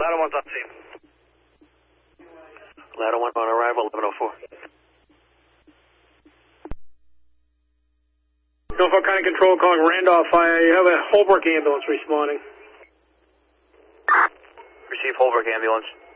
Ladder 1's on scene. Ladder 1 on arrival, 1104. Norfolk County Control calling Randolph. I have a Holbrook ambulance responding. Receive Holbrook ambulance.